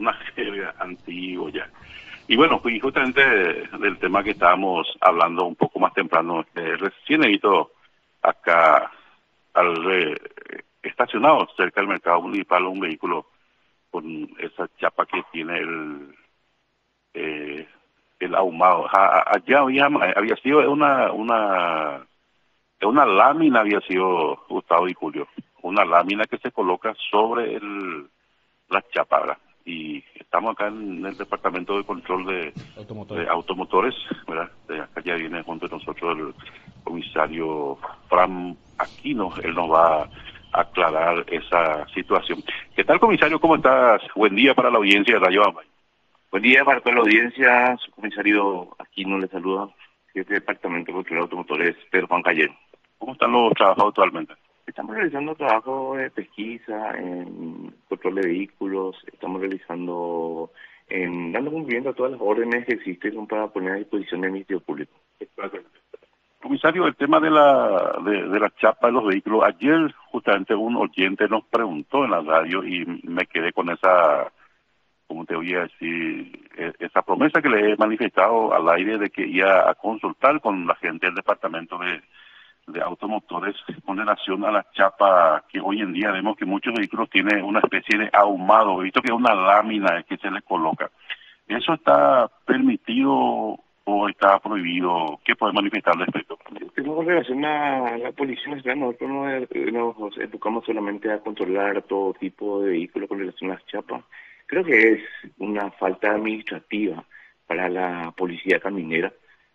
una jerga antigua ya. Y bueno, pues justamente del tema que estábamos hablando un poco más temprano, recién he visto acá estacionado cerca del mercado municipal un vehículo con esa chapa que tiene el ahumado. Allá había sido una lámina, había sido, Gustavo y Julio, una lámina que se coloca sobre la chapa, ¿verdad? Y estamos acá en el departamento de control de automotores, ¿verdad? De acá ya viene junto a nosotros el comisario Fran Aquino, él nos va a aclarar esa situación. ¿Qué tal, comisario? ¿Cómo estás? Buen día para la audiencia de Rayo Ambay. Buen día para toda la audiencia, su comisario Aquino le saluda, jefe de departamento de control de automotores, Pedro Juan Cayero. ¿Cómo están los trabajos actualmente? Estamos realizando trabajo de pesquisa en control de vehículos, estamos realizando, dando cumplimiento a todas las órdenes que existen para poner a disposición del Ministerio Público. Comisario, el tema de la chapa de los vehículos, ayer justamente un oyente nos preguntó en la radio y me quedé con esa, como te voy a decir, esa promesa que le he manifestado al aire de que iba a consultar con la gente del departamento de automotores con relación a la chapa, que hoy en día vemos que muchos vehículos tienen una especie de ahumado, he visto que es una lámina que se le coloca. ¿Eso está permitido o está prohibido? ¿Qué puede manifestar al respecto? Con relación a la Policía Nacional, nosotros nos enfocamos solamente a controlar todo tipo de vehículos con relación a las chapas. Creo que es una falta administrativa para la policía caminera.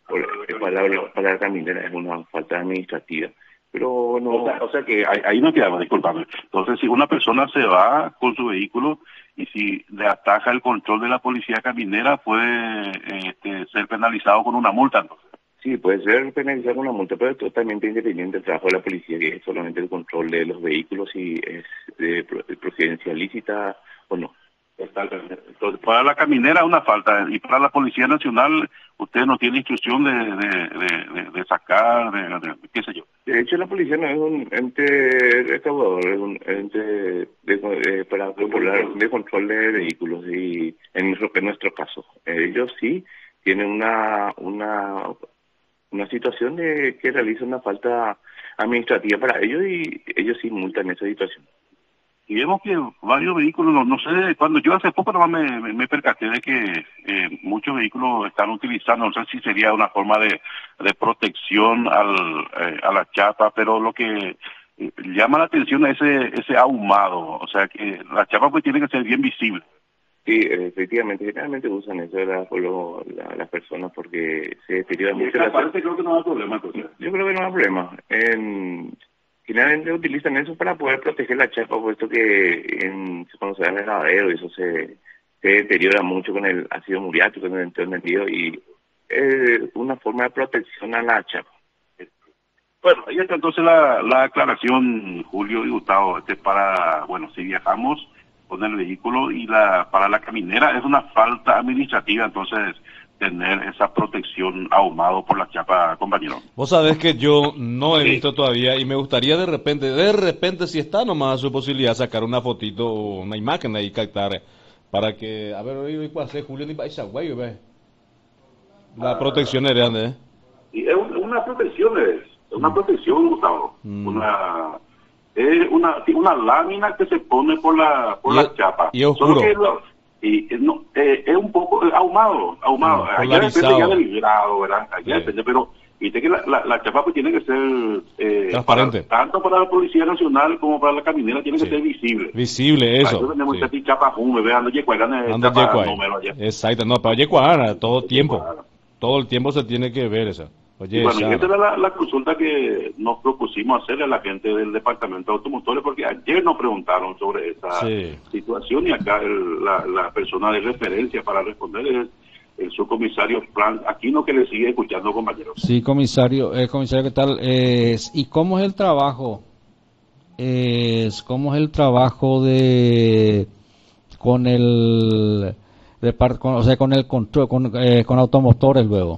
Para la caminera es una falta administrativa, pero no. O sea que ahí no quedamos, disculpame. Entonces, si una persona se va con su vehículo y si le ataja el control de la policía caminera, puede ser penalizado con una multa, entonces. Sí, puede ser penalizado con una multa, pero es totalmente independiente del trabajo de la policía, que es solamente el control de los vehículos, si es de procedencia lícita o no. Entonces, para la caminera una falta, y para la Policía Nacional usted no tiene instrucción de sacar, qué sé yo. De hecho, la policía no es un ente recaudador, es un ente para controlar, de control de vehículos, y en nuestro caso. Ellos sí tienen una situación de que realiza una falta administrativa para ellos, y ellos sí multan esa situación. Y vemos que varios vehículos, no sé, cuando yo hace poco nomás me percaté de que muchos vehículos están utilizando, no sé si sería una forma de protección a la chapa, pero lo que llama la atención es ese ahumado, o sea que la chapa pues tiene que ser bien visible. Sí, efectivamente, generalmente usan eso las personas porque se deteriora mucho. Creo que no hay problema, entonces. Yo creo que no hay problema. Generalmente utilizan eso para poder proteger la chapa, puesto que cuando se da en el lavadero eso se deteriora mucho con el ácido muriático en el entendido, y es una forma de protección a la chapa. Bueno, ahí está entonces la aclaración, Julio y Gustavo, para, bueno, si viajamos con el vehículo y para la caminera es una falta administrativa, entonces tener esa protección ahumado por la chapa, compañero. Vos sabés que yo no he visto todavía y me gustaría de repente, si está nomás su posibilidad, sacar una fotito o una imagen ahí, captar, para que, a ver, hoy puede hacer Julio ni paisa, güey, ve. La protección es grande, ¿eh? Y es una protección, protección, Gustavo. Es una lámina que se pone por la chapa. Y oscuro. Es un poco ahumado. Allá depende ya del grado, ¿verdad? Allá depende, pero viste que la chapa pues tiene que ser transparente. Tanto para la Policía Nacional como para la caminera tiene que ser visible. Visible, eso. Ahí tenemos chapa veando exacto, no, para yecuara, todo el tiempo se tiene que ver eso. Oye, y bueno, esta era la consulta que nos propusimos hacerle a la gente del Departamento de Automotores, porque ayer nos preguntaron sobre esa situación, y acá la persona de referencia para responder es el subcomisario Fran Aquino, que le sigue escuchando, compañero. Sí, comisario, ¿qué tal? ¿Y cómo es el trabajo? ¿Cómo es el trabajo con el control, con automotores luego?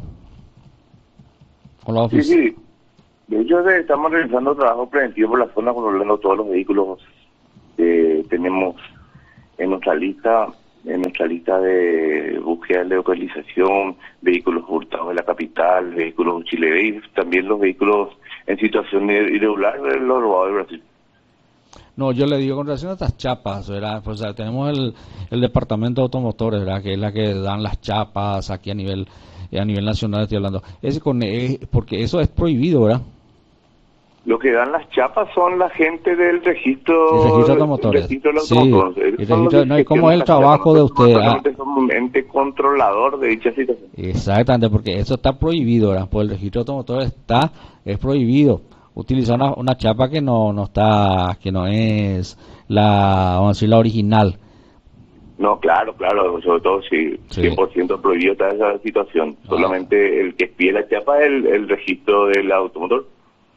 Sí. De hecho, estamos realizando trabajo preventivo por la zona, controlando todos los vehículos que tenemos en nuestra lista en nuestra lista de búsqueda de localización, vehículos hurtados de la capital, vehículos Chile y también los vehículos en situación irregular, los robados de Brasil. No, yo le digo con relación a estas chapas, ¿verdad? Pues, o sea, tenemos el departamento de automotores, ¿verdad? Que es la que dan las chapas aquí a nivel nacional, estoy hablando. Porque eso es prohibido, ¿verdad? Lo que dan las chapas son la gente del registro, El registro de automotores. registro de los Sí, automotores. el registro, no, ¿y cómo es el trabajo de usted? Solamente son un ente controlador de dicha situación. Exactamente, porque eso está prohibido, ¿verdad? Por el registro de automotores es prohibido utilizar una chapa que no es vamos a decir, la original. No, claro, sobre todo si 100% prohibido está esa situación. Solamente el que expide la chapa es el registro del automotor.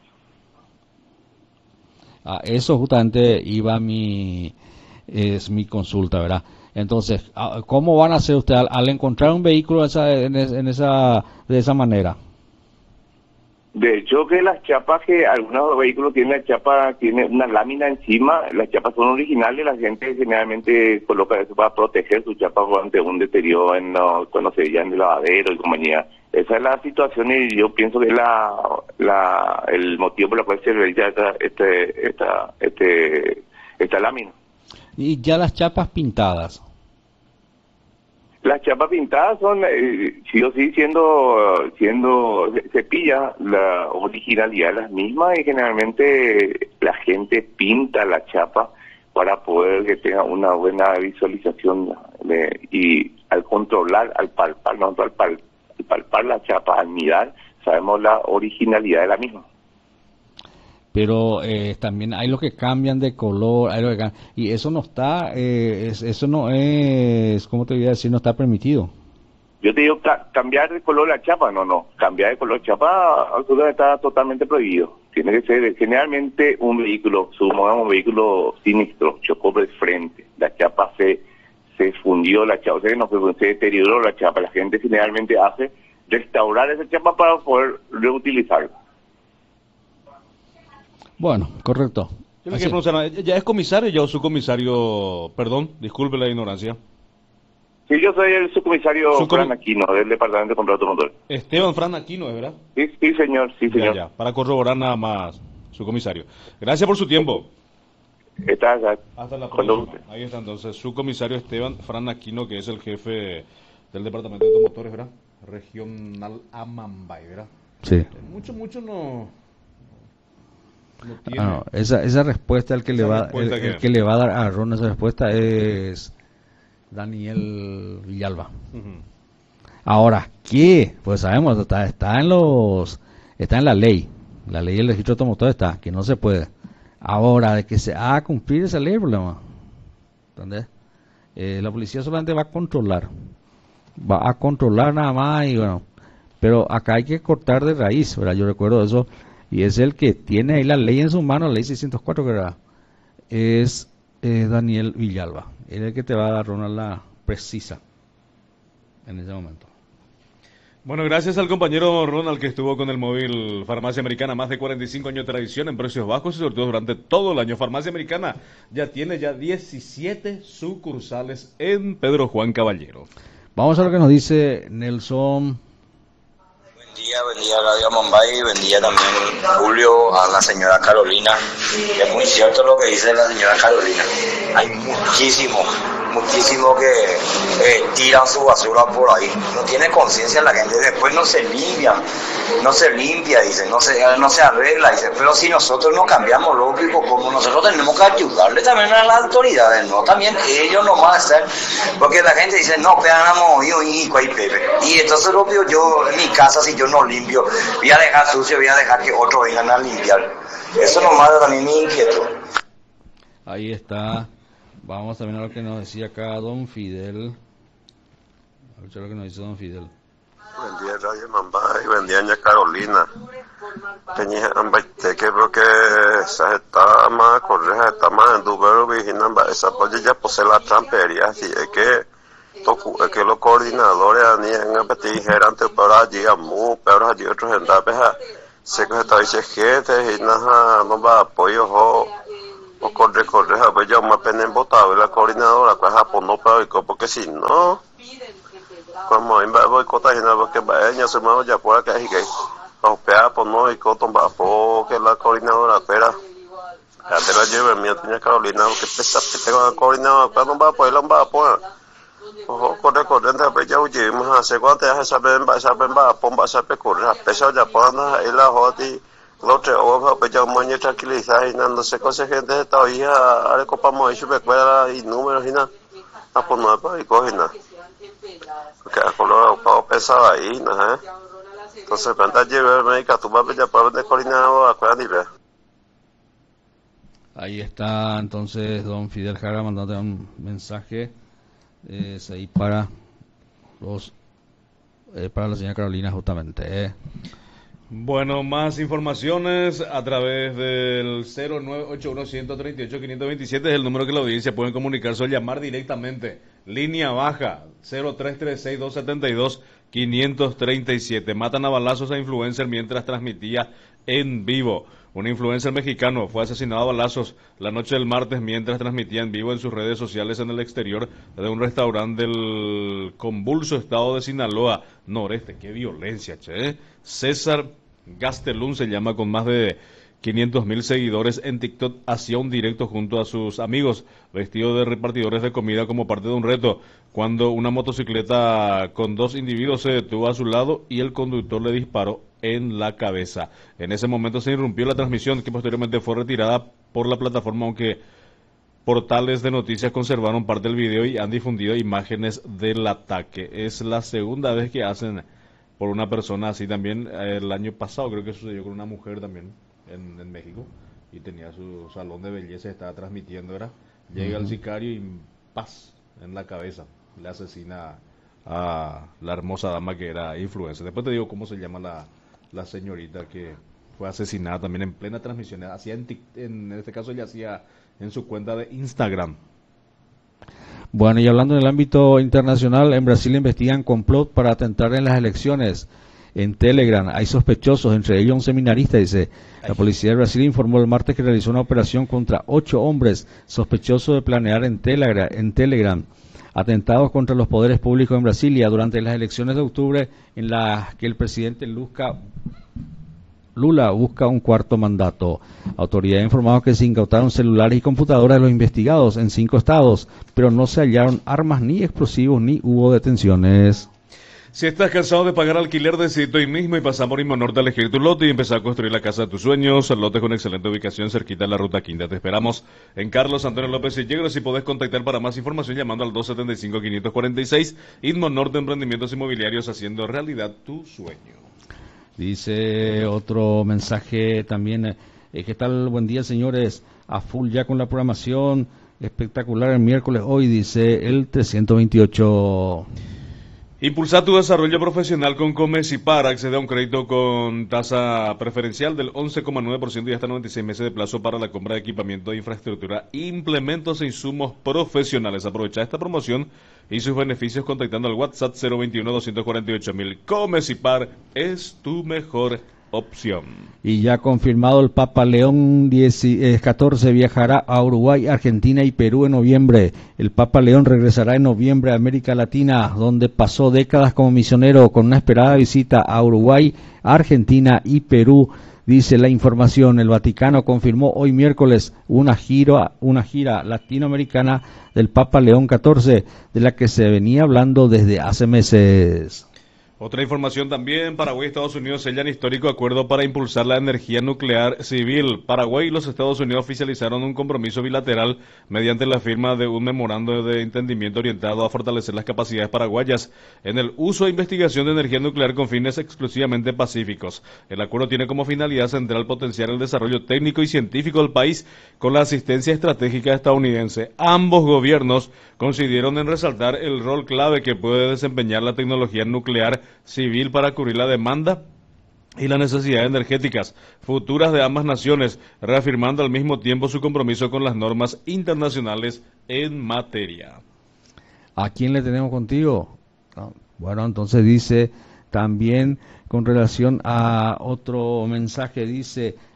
Eso justamente es mi consulta, ¿verdad? Entonces, ¿cómo van a hacer ustedes al encontrar un vehículo de esa manera? De hecho, que las chapas, que algunos vehículos tienen la chapa, tiene una lámina encima, las chapas son originales, la gente generalmente coloca eso para proteger su chapa ante un deterioro cuando se veía en el lavadero y compañía. Esa es la situación y yo pienso que es el motivo por el cual se realiza esta lámina. Y ya las chapas pintadas. Las chapas pintadas son, sí o sí, se pilla la originalidad de las mismas y generalmente la gente pinta la chapa para poder que tenga una buena visualización y al controlar, al palpar la chapa, al mirar, sabemos la originalidad de la misma. Pero también hay los que cambian de color, y eso no está, eso no es, ¿cómo te voy a decir? No está permitido. Yo te digo, cambiar de color la chapa, no, cambiar de color chapa absolutamente está totalmente prohibido. Tiene que ser, generalmente un vehículo sinistro, chocó de frente, la chapa se fundió, la chapa, se deterioró la chapa, la gente generalmente hace restaurar esa chapa para poder reutilizarla. Bueno, correcto. Yo me quiero preguntar, ¿ya es comisario ya o subcomisario? Perdón, disculpe la ignorancia. Sí, yo soy el subcomisario Fran Aquino, del Departamento de Control Automotor. Esteban Fran Aquino, ¿es verdad? Sí, señor, sí, señor. Ya, para corroborar nada más, subcomisario. Gracias por su tiempo. Hasta la próxima. Ahí está entonces, subcomisario Esteban Fran Aquino, que es el jefe del Departamento de Automotores, ¿verdad? Regional Amambay, ¿verdad? Sí. Mucho no esa respuesta el que le va a dar a Ron, esa respuesta es Daniel Villalba. Uh-huh. Ahora, ¿qué? Pues sabemos, está en la ley del registro automotor está, que no se puede. Ahora, de que se haga cumplir esa ley, el problema, ¿entendés? La policía solamente va a controlar nada más y bueno, pero acá hay que cortar de raíz, ¿verdad? Yo recuerdo eso. Y es el que tiene ahí la ley en su mano, la ley 604, que era, es Daniel Villalba. Él es el que te va a dar, Ronald, la precisa en ese momento. Bueno, gracias al compañero Ronald que estuvo con el móvil Farmacia Americana, más de 45 años de tradición en precios bajos y sobre todo durante todo el año. Farmacia Americana tiene 17 sucursales en Pedro Juan Caballero. Vamos a lo que nos dice Nelson. Buen día Radio Mumbai, buen día también Julio, a la señora Carolina. Es muy cierto lo que dice la señora Carolina. Hay muchísimo que tiran su basura por ahí. No tiene conciencia la gente, después no se limpia, dice, no se arregla, dice. Pero si nosotros no cambiamos, lógico, como nosotros tenemos que ayudarle también a las autoridades, no también ellos nomás hacer, porque la gente dice, no, pegamos y entonces lo que yo en mi casa, si yo no limpio, voy a dejar sucio, voy a dejar que otros vengan a limpiar. Eso nomás también mi inquietud. Ahí está. Vamos también a lo que nos decía acá Don Fidel. A ver lo que nos dice Don Fidel. Buen día Radio Mambay, buen día Ña Carolina. Tenía ambaite que porque se está más correja, está más en dubero vigina, esa pues ya posee la trampería, así es que los coordinadores han a pedir gerante pero allí pero allí otros en se que está dice gente y nada no va apoyo o corre, a ver, ya me penen botado la coordinadora, pues a poner para porque si no, como en boicota y nada, porque vaya, se me ya por acá y que, los pea, pues no, y coton, va, que la coordinadora, espera. Ya te la lleve, mía, tenía Carolina, que pesa, que tengo la coordinadora, cuando va, pues, la va, pues. Ojo, corre, pues ya huyimos, hace cuánto ya se saben, va, pomba, se corre, a pesar ya, pues, ahí la joti. Los tres ojos, pues ya muy tranquilizar y no sé cómo gente está hoy a recopamos eso, me cuela y números y nada, a poner para y coger nada. Porque a color pesado ahí, ¿no? Entonces, cuando lleve el médico, tú vas a ya para vender coordinado a cuál nivel. Ahí está entonces don Fidel Jara mandando un mensaje ahí para la señora Carolina justamente. Bueno, más informaciones a través del 0981-138-527 es el número que la audiencia pueden comunicarse o llamar directamente. Línea baja 0336-272-537. Matan a balazos a influencer mientras transmitía en vivo. Un influencer mexicano fue asesinado a balazos la noche del martes mientras transmitía en vivo en sus redes sociales en el exterior de un restaurante del convulso estado de Sinaloa, noreste. ¡Qué violencia, che! César Gastelum se llama, con más de 500,000 seguidores en TikTok, hacía un directo junto a sus amigos vestidos de repartidores de comida como parte de un reto, cuando una motocicleta con dos individuos se detuvo a su lado y el conductor le disparó en la cabeza. En ese momento se irrumpió la transmisión, que posteriormente fue retirada por la plataforma, aunque portales de noticias conservaron parte del video y han difundido imágenes del ataque. Es la segunda vez que hacen por una persona así. También el año pasado creo que sucedió con una mujer también en México, y tenía su salón de belleza, estaba transmitiendo, llega el sicario y paz en la cabeza, le asesina a la hermosa dama que era influencer. Después te digo cómo se llama la señorita que fue asesinada también en plena transmisión. Hacía en este caso ella hacía en su cuenta de Instagram. Bueno, y hablando en el ámbito internacional, en Brasil investigan complot para atentar en las elecciones. En Telegram hay sospechosos, entre ellos un seminarista, dice. La policía de Brasil informó el martes que realizó una operación contra 8 hombres sospechosos de planear en Telegram atentados contra los poderes públicos en Brasilia durante las elecciones de octubre, en las que el presidente Lula busca un cuarto mandato. Autoridades informaron que se incautaron celulares y computadoras de los investigados en 5 estados, pero no se hallaron armas ni explosivos ni hubo detenciones. Si estás cansado de pagar alquiler, decide hoy mismo y pasa por Inmonorte a elegir tu lote y empezar a construir la casa de tus sueños. El lote con excelente ubicación cerquita de la Ruta Quinta. Te esperamos en Carlos Antonio López y Yegros, y podés contactar para más información llamando al 275-546. Inmonorte, Emprendimientos Inmobiliarios, haciendo realidad tu sueño. Dice otro mensaje también, ¿qué tal? Buen día, señores, a full ya con la programación, espectacular el miércoles hoy, dice el 328. Impulsa tu desarrollo profesional con Comesipar. Accede a un crédito con tasa preferencial del 11,9% y hasta 96 meses de plazo para la compra de equipamiento de infraestructura, implementos e insumos profesionales. Aprovecha esta promoción y sus beneficios contactando al WhatsApp 021-248-1000. Comesipar es tu mejor opción. Y ya confirmado, el Papa León XIV viajará a Uruguay, Argentina y Perú en noviembre. El Papa León regresará en noviembre a América Latina, donde pasó décadas como misionero, con una esperada visita a Uruguay, Argentina y Perú. Dice la información, el Vaticano confirmó hoy miércoles una gira latinoamericana del Papa León XIV, de la que se venía hablando desde hace meses. Otra información también, Paraguay y Estados Unidos sellan histórico acuerdo para impulsar la energía nuclear civil. Paraguay y los Estados Unidos oficializaron un compromiso bilateral mediante la firma de un memorando de entendimiento orientado a fortalecer las capacidades paraguayas en el uso e investigación de energía nuclear con fines exclusivamente pacíficos. El acuerdo tiene como finalidad central potenciar el desarrollo técnico y científico del país con la asistencia estratégica estadounidense. Ambos gobiernos coincidieron en resaltar el rol clave que puede desempeñar la tecnología nuclear civil para cubrir la demanda y las necesidades energéticas futuras de ambas naciones, reafirmando al mismo tiempo su compromiso con las normas internacionales en materia. ¿A quién le tenemos contigo? Bueno, entonces dice también con relación a otro mensaje, dice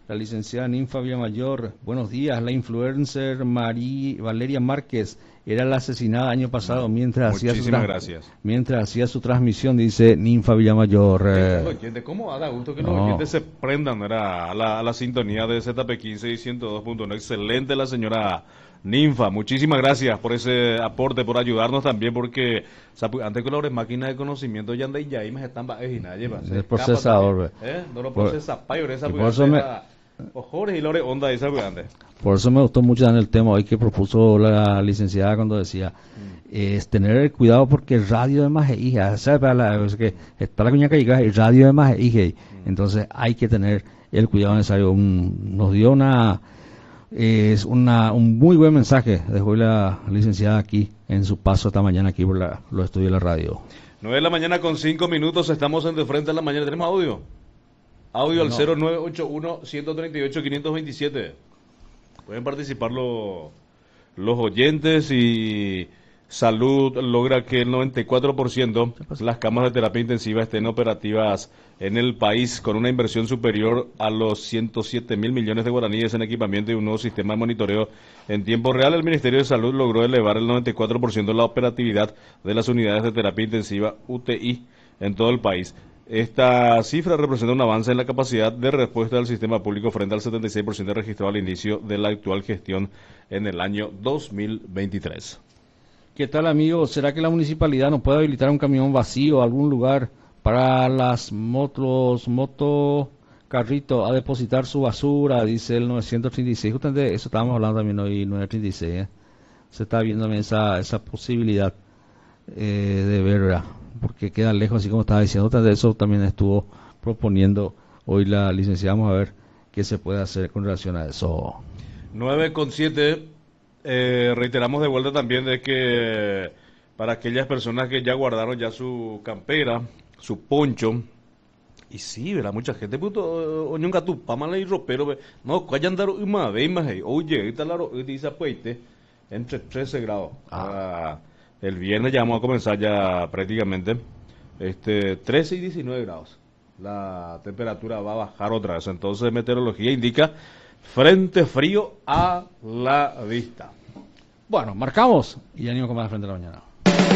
la licenciada Ninfa Villamayor, buenos días. La influencer Valeria Márquez era la asesinada año pasado mientras hacía su transmisión, dice Ninfa Villamayor. ¿Cómo da gusto que los oyentes se prendan a la sintonía de ZP15 y 102.1? Excelente la señora Ninfa, muchísimas gracias por ese aporte, por ayudarnos también, porque antes que las máquinas de conocimiento ya andan ya y me están el procesador, no lo procesa, por eso me gustó mucho en el tema hoy que propuso la licenciada cuando decía es tener cuidado porque radio de más hija, ¿sabes? Que está la cuña que llega y radio de más hija, entonces hay que tener el cuidado necesario. Nos dio un muy buen mensaje, dejó la licenciada aquí en su paso esta mañana aquí por los estudios de la radio. 9 de la mañana con 5 minutos, estamos en De Frente en la Mañana. ¿Tenemos audio? Audio al 0981-138-527. Pueden participar los oyentes y Salud logra que el 94% de las camas de terapia intensiva estén operativas en el país, con una inversión superior a los 107.000 millones de guaraníes en equipamiento y un nuevo sistema de monitoreo en tiempo real. El Ministerio de Salud logró elevar el 94% de la operatividad de las unidades de terapia intensiva UTI en todo el país. Esta cifra representa un avance en la capacidad de respuesta del sistema público frente al 76% registrado al inicio de la actual gestión en el año 2023. ¿Qué tal, amigo? ¿Será que la municipalidad no puede habilitar un camión vacío a algún lugar para las motocarritos a depositar su basura? Dice el 936. Justamente eso estábamos hablando también hoy, 936. Se está viendo esa posibilidad de ver, ¿verdad? Porque queda lejos, así como estaba diciendo. De eso también estuvo proponiendo hoy la licenciada. Vamos a ver qué se puede hacer con relación a eso. 9:07. Reiteramos de vuelta también de que para aquellas personas que ya guardaron ya su campera, su poncho, y sí, ¿verdad? Mucha gente, puto, nunca tu pamala y ropero, no, que hayan dado una vez más, oye, esta la dice apueste entre 13 grados. El viernes ya vamos a comenzar ya prácticamente 13 y 19 grados. La temperatura va a bajar otra vez, entonces meteorología indica frente frío a la vista. Bueno, marcamos y ánimo con más Frente a la Mañana.